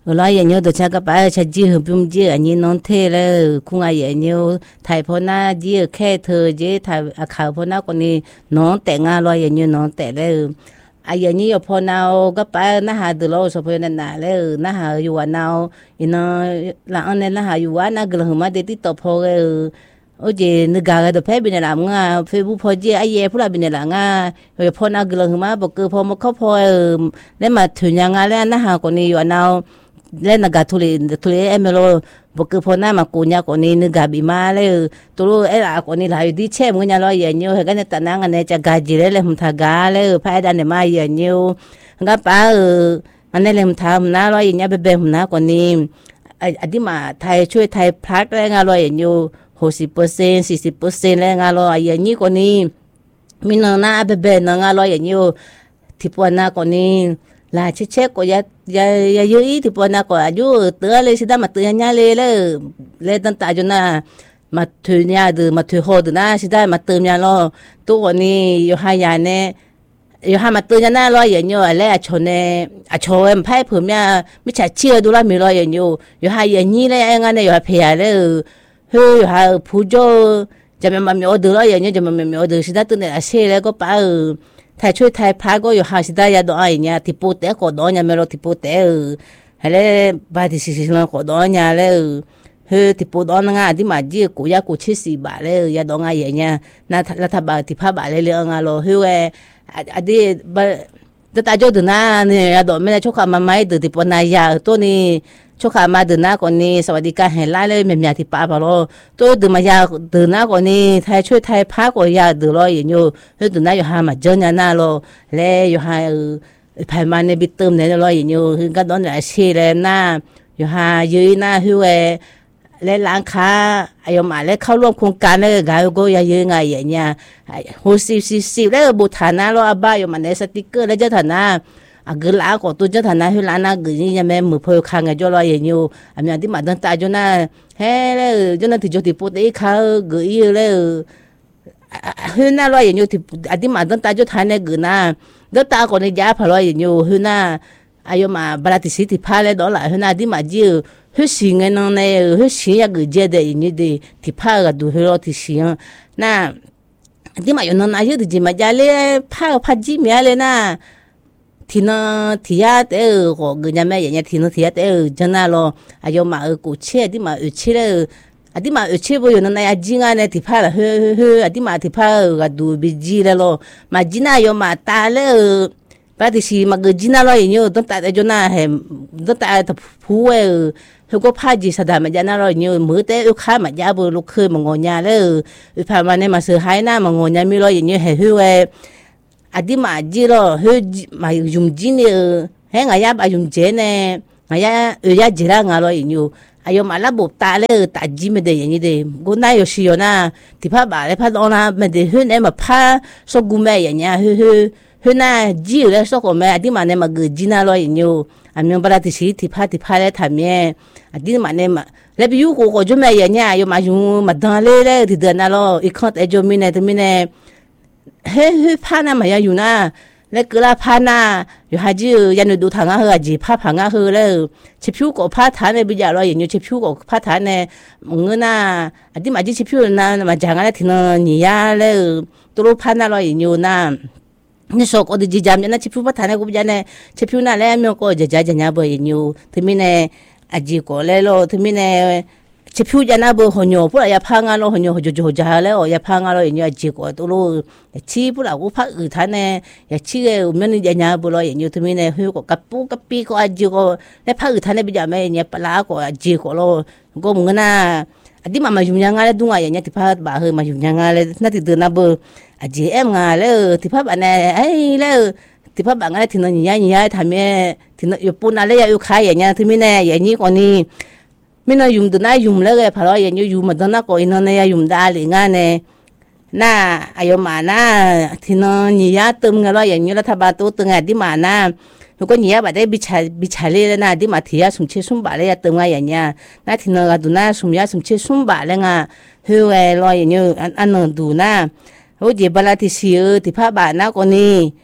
lo ya nyo do cha ka pa cha ji hu bum ji ani non the le khu nga ya nyo thai pho na ji khe thơ je thai a kha pho na ko ni non te nga lo ya nyo non te le a ya ni yo pho na ka pa na ha de lo so pho na le na ha yu wa na ina la an na ha yu wa na glo ma de ti to pho le o je ne ga do phe bi na la nga Facebook pho je a ye phu la bi na la nga yo pho na glo ma bo ke pho mo kho pho le ma thu nya nga le na ha ko ni yo na le na ga thu le emelo bo ke pho na ma ku nya ko ni ne ga bi ma le tu lo e la ko ni la di che mo nya lo ye nyo he ga ne ta na nga ne cha ga ji le hum tha ga le pha da ne ma ye nyo nga paอันนี้เลยทำนะเราอย่างเงี้ยเบบๆนะกว่านี้อดีมาไทยช่วยไทยพักแรงงานเราอย่างอยู่60% 40% แรงงานเราอย่างนี้กว่านี้มีน้องหน้าเบบๆน้องงานเราอย่างอยู่ที่ปวดหน้ากว่านี้ลาเช็คก็อย่าเยอะอีที่ปวดหน้าก็อายุเตือนเลยสิได้มาเตือนเนี่ยเลยตั้งแต่จนน่ะมาถือเนี่ยดูมาถือโหดนะสิได้มาเติมเนี่ยเราตัวนี้อยู่ให้ยาเนี่ยอยู่หามาตื่นนะรออย่างอยู่อะไรชนเนี่ยชนไพ่ผมเนี่ยไม่ใช่เชื่อดูแลมีรออย่างอยู่หาอย่างนี้เลยงั้นเนี่ยอยู่หาเพียเลยอยู่หาผู้โจจะมันมีออเดอร์อย่างนี้จะมันมีออเดอร์สิได้ตื่นเนี่ยเชื่อแล้วก็ไปไทยช่วยไทยพักก็อยู่หาสิได้ยาดอยเนี่ยที่ปูเตะก็ดอยเนี่ยไม่รู้ที่ปูเตะอะไรบาดที่สิเราก็ดอยเนี่ยเลยที่ปูดอยงั้นที่มาจีกูยากู70 บาทเลยยาดอยอย่างเงี้ยน่ารัฐบาลที่5 บาทเลยงั้นเราอดีตจะตายจนน่ะเนี่ยดอกไม่ได้ชกขามาไม่ตื่นที่ปนายาตัวนี้ชกขามาตื่นน่ะคนนี้สวัสดิการเห็นไล่เลยแม่ๆที่ป้าพอเราตัวตื่นมายาตื่นน่ะคนนี้ไทยช่วยไทยพักก็ยาตื่นรออย่างอยู่ตื่นน่ะอยู่หามาเจอเนี่ยน่ะเราเลยอยู่หาภายในบิดเติมเนี่ยรออย่างอยู่คือก็โดนอะไรเชี่ยเลยน่ะอยู่หายืนน่ะคือและร้านค้าไอ้ยมาและเข้าร่วมโครงการเลยก็ก็ยังยังไงอย่างเงี้ย60แล้วบุฐานะเราอาบ้ายมาในสติกเกอร์แล้วเจ้าฐานะเกิดล้าก็ตัวเจ้าฐานะคือร้านน่ะเกิดนี่ยังไม่มือพอค้างไงจ้าเราอย่างอยู่อันนี้ที่มาตั้งแต่จ้าน่ะเฮ้แล้วจ้าน่ะที่จุดที่ปุ๊บไอ้เขาเกิดอีแล้วคือน่ะเราอย่างอยู่ที่อันที่มาตั้งแต่จ้าฐานะเกิดน่ะตั้งแต่ก่อนในยาพอเราอย่างอยู่คือน่ะไอ้ยมาบราติสิที่พาเลยดอลลาร์คือน่ะที่มาจีคือสิ่งนั้นเนี่ยคือสิ่งอย่างเจดีย์นี่ดีที่พาก็ดูให้เราที่สิ่งน่ะที่มาอยู่นั่นอายุที่มาจะเลยพาจีมีอะไรน่ะที่นั่นที่ยาเตอก็เกิดยังไม่อย่างเงี้ยที่นั่นที่ยาเตอจังน่ะเราอายุมากูเชื่อที่มาเชื่อที่มาเชื่อบ่อยู่นั่นอาจีงานเนี่ยที่พาละที่มาที่พาก็ดูบิจีแล้วเรามาจีน่ะอยู่มาตาเลยปฏิสิมาเกิดจีน่ะเราอย่างเงี้ยตั้งแต่จนน่ะเห็นตั้งแต่ผู้เขาก็พาจีสดามันจะน่ารออยู่มือเตะลูกค้ามันยาบุลูกเคยมังงอนยาเลยพามาเนี่ยมาซื้อให้หน้ามังงอนยามีรออย่างเงี้ยเฮ้ยอดีมาจีรอเฮ้ยมายุ่มจีเนี่ยเฮ้ยงายาไปยุ่มเจเนี่ยงายายาจีร่างารออย่างอยู่อายุมาละบุตาเลยตาจีไม่ได้อย่างนี้เลยกูน่าอยู่ชิโยนะที่พาบ่าเลยพาตอนนั้นไม่ได้เฮ้ยเนี่ยมาพาสกุลแม่อย่างเงี้ยเฮ้ยน่าจีเลยสกุลแม่อดีมาเนี่ยมาเกิดจีน่ารออย่างอยู่อันนี้บราติสิที่พาเลยทำเนี่ยอดีมาเนี่ยมาแล้วไปอยู่ก็จะไม่อย่างเงี้ยอยู่มาอยู่มาดันเลยที่เดินน่ะเราอีกคนแต่จะมีเนี่ยที่มีเนี่ยเฮ้ยพาน่ะมาอยู่นะแล้วก็ละพาน่ะอยู่หาจียันดูทางอ่ะเฮอจีพาผังอ่ะเฮอแล้วชิพิวก็พาฐานเนี่ยไปอย่างเราอย่างอยู่ชิพิวก็พาฐานเนี่ยมึงน่ะอดีมาจีชิพิวน่ะมาจังอะไรที่นั่นนี่ยาแล้วตัวพาน่ะเราอย่างอยู่น่ะนี่สกอดีจามเนี่ยชิพิวพาฐานเนี่ยกูจะเนี่ยชิพิวน่ะแล้วมีก็จะเนี่ยบ่อย่างอยู่ที่มีเนี่ยอาจีก็แล้วที่มีเนี่ยชิพิวจะน่ะบ่หัวหนูพวกอย่าพังอ่ะเราหัวหนูจะแล้วอย่าพังอ่ะเราอย่างอยู่อาจีก็ตัวชี้พวกเราพักฐานเนี่ยอย่าชี้มันจะเนี่ยบ่เราอย่างอยู่ที่มีเนี่ยหัวก็กับปีก็อาจีก็แล้วพักฐานเนี่ยไปจะไม่เนี่ยปลาก็อาจีก็เราก็มึงน่ะอดีมาอยู่ยังไงแล้วดุงอ่ะอย่างเงี้ยที่พักบ่าเฮมาอยู่ยังไงแล้วน่าติดน่ะบ่อาจีเอ็มงาแล้วที่พักอันเนี่ยไอ้แล้วที่พักบางอะไรที่นั่นยายทำเนี่ยที่นั่นอยู่ปุ่นอะไรอยู่ขายอย่างเงี้ยที่มีเนี่ยอย่างนี้คนนี้มีน่ะยุ่มตัวน่ะยุ่มแล้วก็พอเราอย่างอยู่มาตัวน่ะก็อินเนี่ยยุ่มได้เลยงานเนี่ยน่ะอายุมาน่ะที่นั่นยายตึมกันเราอย่างนี้รัฐบาลตัวตึงไงที่มาน่ะแล้วก็ยายบัดได้บิชาเลยนะที่มาที่ยาสมเชสุ่มบาเลยตึงไงอย่างเงี้ยน่ะที่นั่นก็ดูน่ะสมยาสมเชสุ่มบาเลยไงเฮ้ยเราอย่างนี้อันนั้นดูน่ะโอ้ยบาลาที่เสียที่พระบาทน่ะคนนี้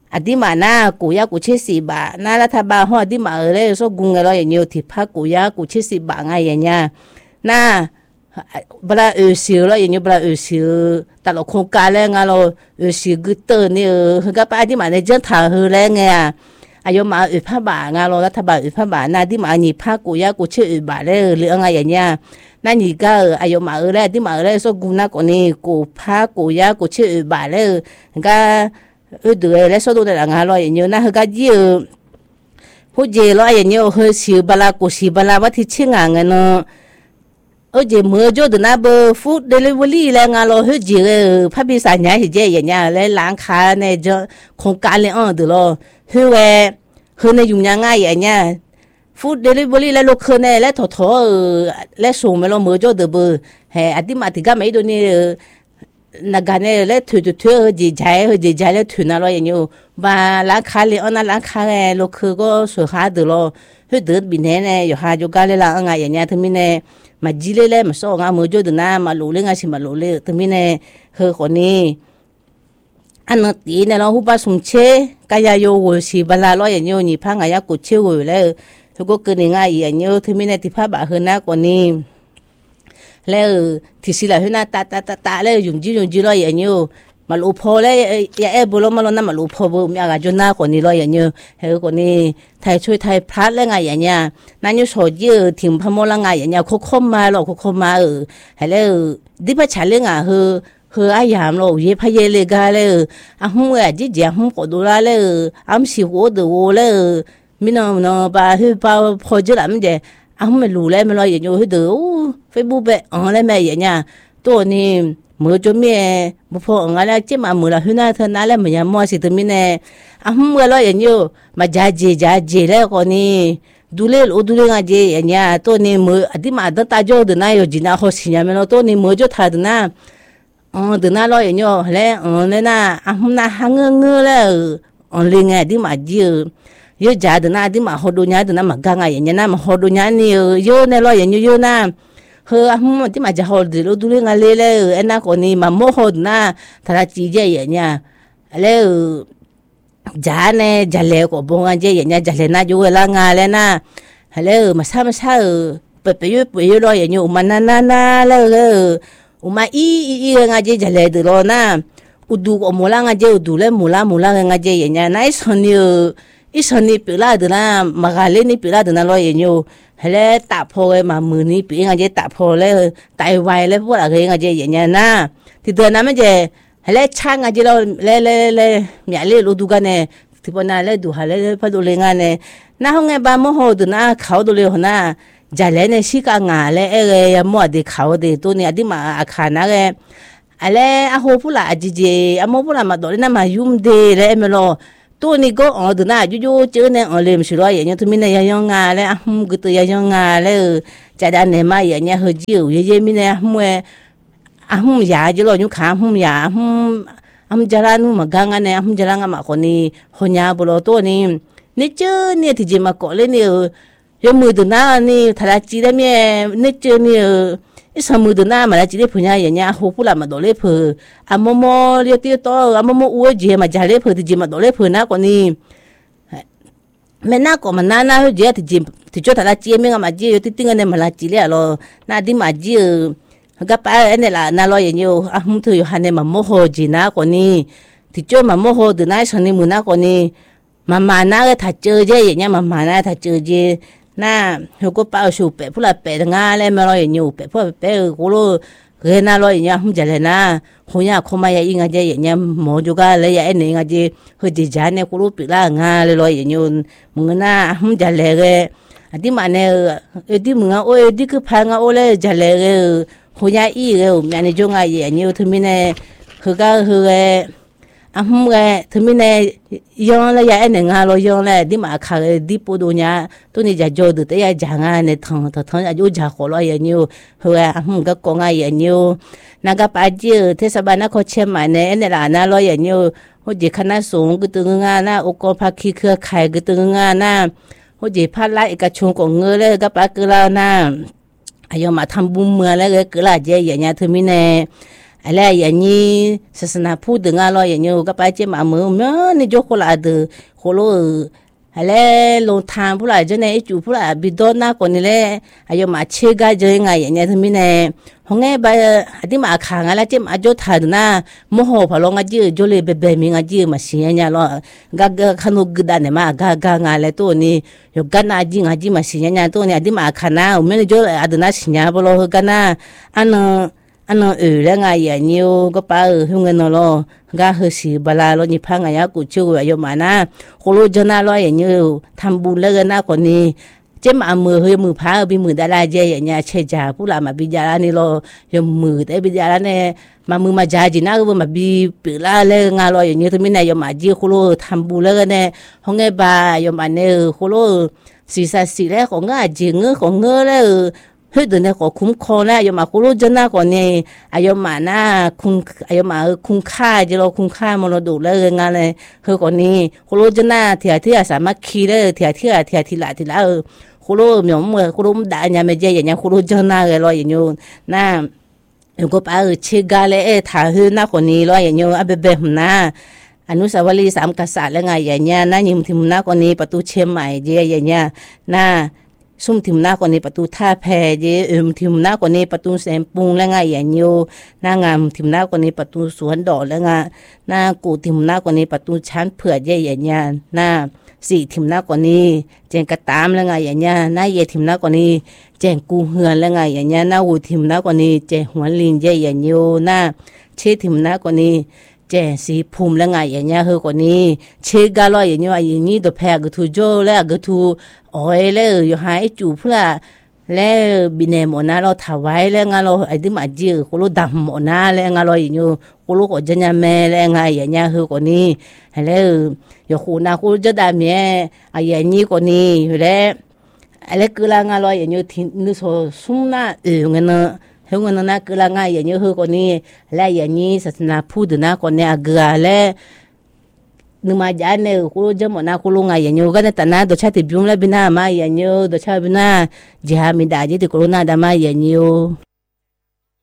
อดีมาหน้ากูยากู70 บาทหน้ารัฐบาลห่อดีมาเลยโซกุงเงาอย่างเดียวที่พักกูยากู70 บาทไงอย่างเงี้ยหน้าบลาสิวแล้วอย่างเงี้ยบลาสิวตลอดโครงการแล้วงานเราสิวกึศนี่ก็ไปอดีมาในเจ้าถ่ายเฮแล้วไงอายุมาผ้าบางานเรารัฐบาลผ้าบาหน้าที่มาหนีพักกูยากูบาทเลยหรืออะไรอย่างเงี้ยนั่นนี่ก็อายุมาแล้วที่มาแล้วโซกุงนักกว่านี้กูพักกูยากูบาทเลยก็เดือดแล้วสุดท้ายงานเราอย่างเงี้ยนะเขาก็ยืมผู้เจเราอย่างเงี้ยเขาสิบลากูสิบลาว่าที่เชื่องานเนาะเจเมื่อจดนะเบอร์ฟู้ดเดลิเวอรี่แล้วงานเราเขาจีพระบิดาเนี่ยเจอย่างเงี้ยแล้วร้านค้าเนี่ยจะโครงการเลยเดี๋ยวเราเขาในยุ่งยังไงอย่างเงี้ยฟู้ดเดลิเวอรี่แล้วลูกค้าเนี่ยแล้วถอแล้วส่งมาเราเมื่อจดเบอร์เฮ้ออดีมาที่ก็ไม่ดูนี่นักการเนี่ยเล่ถือจีใจเล่ถือน่ารออย่างเงี้ยว่าร้านค้าเลยร้านค้าเนี่ยลูกค้าก็สวยหาดูเราเฮ้ยเดินบินเนี่ยอยู่หาจุกันเลยละอะไรอย่างเงี้ยทั้งมีเนี่ยมาจีเลยมาส่งมือจดนะมาลุเลยสิมาลุเลยทั้งมีเนี่ยเฮ้ยคนนี้อันนั้นตีเนี่ยเราหุบสมเชกายโยวุสิบลาเราอย่างเงี้ยนี่พังอายกุเชวุเลยเขาก็เกินง่ายอย่างเงี้ยทั้งมีเนี่ยที่พับเฮน่าคนนี้แล้วที่สิละเฮน่าตาแล้วยุ่งจีเราอย่างเงี้ยมาลูพอเลยอย่าบุลมาลนะมาลูพอบุมีอะไรจนหน้าคนนี้เราอย่างเงี้ยเฮ้ยคนนี้ไทยช่วยไทยพลัดแล้วไงอย่างเงี้ยนั่นอยู่โสดยืดถิ่มพมลไงอย่างเงี้ยคุกมาหรอกคุกมาเฮ้ยแล้วดิบฉันเรื่องเฮ้ยยามเราเย่พายเลยกันเลยหุ่นจีหุ่นกอดูแลเลยสิหัวดูเลยมีน้องป้าเฮ้ยป้าพอจะละมันเจหุ่นไม่รู้เลยมันเราอย่างเงี้ยเฮ้ยดูเฟซบุ๊กไปเลยไม่อย่างเงี้ยตัวนี้เมื่อจนมีบุพเพงั้นแล้วเจ้ามาเมื่อเราหุ่นน่าเธอนั่นแหละมันยังมั่วสิตัวมีเนี่ยหุ่นเมื่อเราอย่างเงี้ยมาจ่าจีแล้วคนนี้ดูเลยงาจีอย่างเงี้ยตัวนี้เมื่ออดีมาตั้งตาโจดนะอยู่จีน่าเขาสิเนี่ยมันตัวนี้เมื่อจดทัดนะเดินหน้าเราอย่างเงี้ยแล้วเนี่ยนะหุ่นน่าหังเงื้อแล้วเลี้ยงดีมาจีเยอะจ่าเดินหน้าดีมาหดดูเนี่ยเดินหน้ามากังอย่างเงี้ยนะมาหดดูเนี่ยนี่เยอะเนี่ยเราอย่างเงี้ยเยอะนะเฮ้ยที่มาจะหดดูเรื่องอะไรเลยนะคนนี้มาโมโหนะถ้าจีเจอย่างเงี้ยแล้วจ่าเนี่ยจ่าเล่ก็บอกว่าเจอย่างเงี้ยจ่าเล่น่าอยู่เวลางานเลยนะแล้วมาซ้ำไปอยู่เราอย่างเงี้ยมันนาแล้วมางาเจจ่าเล่ดูเรานะดูก็มูลงาเจดูเลยมูลงาเจอย่างเงี้ยน่าอีสนี่ปีละเดือนมากาเลนี่ปีละเดือนเราอย่างเงี้ยเฮ้ยตาพอเลยมามือนี่ปีงาเจตาพอเลยตายไวเลยพวกอะไรงาเจอย่างเงี้ยนะที่เดือนนั้นมันจะเฮ้ยช่างงาเจเราเลยมีอะไรรู้ดูกันเนี่ยที่พอน่าเลยดูฮะเลยพอดูเลยงานเนี่ยน่าห้องไงบ้านโมโหดูนะเขาดูเลยหัวหน้าจ่าเล่เนี่ยชิกางาเลยยังมัวดีเขาดีตัวเนี่ยที่มาอาคารนะเลยอะไรหัวผู้ละจีหัวผู้ละมาดูเลยนะมายุ่มดีเลยไม่รู้ตัวนี้ก็ดูนะจู่ๆเจอเนี่ยเลยไม่ใช่หรออย่างเงี้ยทุกมีเนี่ยยังงาเลยก็ตัวยังงาเลยจ่าดันเนี่ยมาอย่างเงี้ยเฮจิวยังมีเนี่ยยาจีเราอยู่ข้างยาจารานุมากังเนี่ยจารามาคนนี้หัวยาบุรุษตัวนี้นี่เจอเนี่ยที่จะมาเกาะเลยเนี่ยยังมือดูนะนี่ถ้าจีได้เนี่ยนี่เจอเนี่ยอีสมือดูนะมาแล้วจีได้พูดอย่างเงี้ยหัวผู้หลานมาโดนเล่เพื่อโมโมเรียกที่โตโมโมอวยเจมาจ่าเล่เพื่อที่จีมาโดนเล่เพื่อนะคนนี้แม่น่าก็มันน่าเจที่จีที่จุดถ้าจีไม่ก็มาจีที่ติ้งเนี่ยมาละจีเลยเราน่าดีมาจีก็ไปเนี่ยละน่าเราอย่างเงี้ยมุถืออยู่หันเนี่ยมาโมโหจีนะคนนี้ที่จุดมาโมโหดูนะฉันนี่มือนะคนนี้มาน่าก็ถ้าเจอเจอย่างเงี้ยมาน่าถ้าเจอเจน่าเขาก็เป่าสูบผู้ละเป็ดงาเลยมาเราอย่างเงี้ยเป็ดพวกเป็ดกูรู้เรื่องน่าเราอย่างเงี้ยมันจะเลยนะหัวหน้าเขามาอย่างเงี้ยอย่างเงี้ยหมอจุกาเลยอย่างนี้งั้นจีเขาจะจานเนี่ยกูรู้เป็ดละงาเลยเราอย่างเงี้ยมึงน่ามันจะเลยที่มันเนี่ยที่มึงโอ้ยที่คือพังโอ้เลยจะเลยหัวหน้าเลยมันเนี่ยจงอย่างเงี้ยทั้งนี้เนี่ยเขาก็มึงทั้งนี้เนี่ยย้อนเลยอย่างนี้งาเราย้อนเลยที่มาขายที่ปูดูเนี่ยตัวนี้จะจอดแต่ยังจางเนี่ยทั้งอายุจะขอเราอย่างเงี้ยมึงก็กงอย่างเงี้ยนักกับอาจีเทศบาลนครเชียงใหม่เนี่ยละน่าเราอย่างเงี้ยหัวใจคณะสงฆ์ก็ตึงงานนะองค์กรภาคีเครือข่ายก็ตึงงานนะหัวใจพัดไล่เอกชนของเงยเลยกับปากกลานะอายุมาทำบุญเมื่อแล้วก็เกิดอะไรอย่างเงี้ยทั้งนี้เนี่ยอะไรอย่างนี้ศาสนาพูดถึงอะไรอย่างนี้ก็ไปเจ้ามาเมื่อนี่จกคนละเดือคนละอะไรลงทางผู้หลายเจ้าเนี่ยจู่ผู้หลายบิดหน้าคนนี้แหละอายุมาเชื่อกันเจอไงอย่างเงี้ยทั้งนี้เนี่ยห้องไงไปที่มาขังอะไรเจ้ามาจดถ่ายดูนะโมโหพอลงอาจื้อจเลยเบมีอาจื้อมาเสียเนี่ยล้อกากขนุกดันเนี่ยมากางอะไรตัวนี้อยู่กันอาจื้อมาเสียเนี่ยตัวนี้ที่มาขังนะไม่ได้จดอาดูนะเสียบล้อกันนะอันนั้นแล้วไงอย่างนี้ก็ไปหงเงินล้อกาเฮสิบลาล้อนี่พังไงกูช่วยอยู่มานะโคโลจนาล้ออย่างนี้ทำบุญแล้วกันนะคนนี้เจ้ามามือเฮยมือพาบีมือดาราเจอย่างเงี้ยเชจ่าผู้ละมาบิจารานี่ล้อยมือแต่บิจาราเนี่ยมามือมาจ่าจีน่าก็มาบีปีละเลยงานล้ออย่างนี้ทั้งนี้เนี่ยยมาจีโคโลทำบุญแล้วกันเนี่ยห้องไงบ้ายมาเนี่ยโคโลสีสันสีแรกของงาจีเงือของเงือแล้วเฮ้ยเดี๋ยวนี้ก็คุ้มครองแล้วยมาคุรุจนะก่อนเนี่ยอายมาหน้าคุ้มอายมาคุ้มค่าจะเราคุ้มค่ามรดกแล้วงานเลยเฮ้ยก่อนนี้คุรุจนะที่สามารถขี่ได้ที่ละคุรุเหมือนเมื่อคุรุด่าเนี่ยไม่เจอย่างเงี้ยคุรุจนะเลยรออย่างเงี้ยน่าก็ไปเชื่อกาเลยถ่ายเฮ้ยหน้าคนนี้รออย่างเงี้ยอับเบิ่มนะอนุสาวรีย์3 กษัตริย์แล้วไงอย่างเงี้ยน่ายิมทิมหน้าคนนี้ประตูเชียงใหม่เจอย่างเงี้ยน่าซุ่มทิมหน้าคนนี้ประตูท่าแพเยทิมหน้าคนนี้ประตูแสนปุงแล้วไงอย่างโยหน้างามทิมหน้าคนนี้ประตูสวนดอกแล้วไงหน้ากูทิมหน้าคนนี้ประตูชั้นเผื่อเยอย่างเงี้ยหน้าสี่ทิมหน้าคนนี้แจงกระตามแล้วไงอย่างเงี้ยหน้าเยทิมหน้าคนนี้แจงกูเหือนแล้วไงอย่างเงี้ยหน้าหูทิมหน้าคนนี้แจงหัวลิงเยอย่างโยหน้าเชทิมหน้าคนนี้เจสีภูมิแล้วไงอย่างเงี้ยเฮอคนนี้เชกาลอยอย่างเงี้ยอย่างนี้ตัวแพกทูโจแล้วก็ทูอ๋อยแล้วอยู่หายจูพละแล้วบินเนมนะเราถวายแล้วงานเราไอ้ที่มาจื้อคนรู้ดำหมดนะแล้วงานเราอย่างเงี้ยคนรู้ก็จะเนี่ยแม่แล้วไงอย่างเงี้ยเฮอคนนี้แล้วอยู่คูนาคูจะได้แม่ไอ้อย่างนี้คนนี้แล้วอะไรคือละงานเราอย่างเงี้ยที่นึกโซซุ่มนะเงี้ยนะเฮงวันนั้นก็ละง่ายอย่างนี้เฮคนนี้และอย่างนี้ศาสนาพูดนะคนนี้กาและนึกมาจานเนี่ยคุณจะหมดนะคุณลุงไงอย่างนี้ก็เนี่ยแต่น่าตัวชาติบิวแล้วบินามาอย่างนี้ตัวชาติบินาจะมีได้ที่คุณลุงน่าได้มาอย่างนี้